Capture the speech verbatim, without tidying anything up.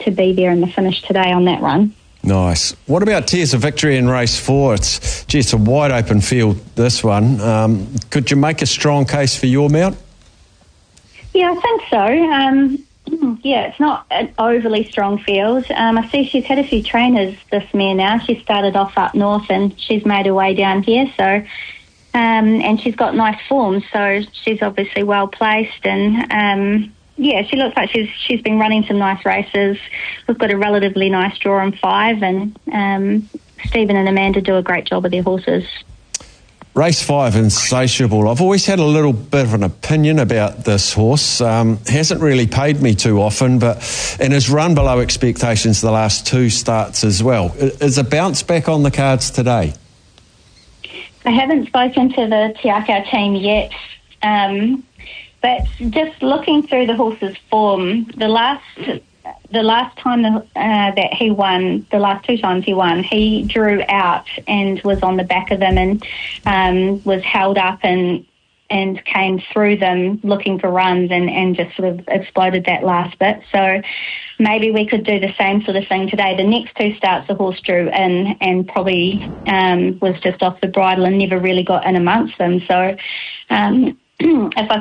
to be there in the finish today on that run. Nice. What about Tears of Victory in race four? It's, gee, it's a wide open field, this one. Um, could you make a strong case for your mount? Yeah, I think so. Um, yeah, it's not an overly strong field. Um, I see she's had a few trainers, this mare now. She started off up north and she's made her way down here. So, um, and she's got nice form, so she's obviously well placed. And um, yeah, she looks like she's she's been running some nice races. We've got a relatively nice draw in five, and um, Stephen and Amanda do a great job with their horses. Race five, Insatiable. I've always had a little bit of an opinion about this horse. Um, hasn't really paid me too often, but and has run below expectations the last two starts as well. Is a bounce back on the cards today? I haven't spoken to the Te Akau team yet, um, but just looking through the horse's form, the last the last time the, uh, that he won, the last two times he won, he drew out and was on the back of them and um, was held up and and came through them looking for runs and, and just sort of exploded that last bit. So maybe we could do the same sort of thing today. The next two starts the horse drew in and probably um, was just off the bridle and never really got in amongst them. So um, if I